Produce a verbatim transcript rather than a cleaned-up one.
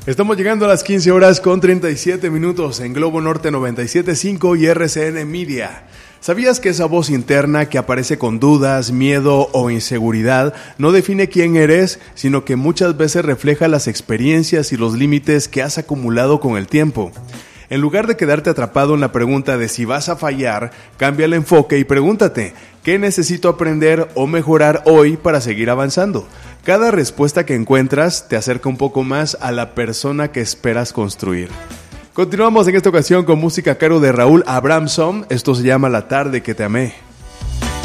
Estamos llegando a las quince horas con treinta y siete minutos en Globo Norte noventa y siete punto cinco y R C N Media. ¿Sabías que esa voz interna que aparece con dudas, miedo o inseguridad no define quién eres, sino que muchas veces refleja las experiencias y los límites que has acumulado con el tiempo? En lugar de quedarte atrapado en la pregunta de si vas a fallar, cambia el enfoque y pregúntate, ¿qué necesito aprender o mejorar hoy para seguir avanzando? Cada respuesta que encuentras te acerca un poco más a la persona que esperas construir. Continuamos en esta ocasión con música a cargo de Raúl Abramson. Esto se llama La tarde que te amé.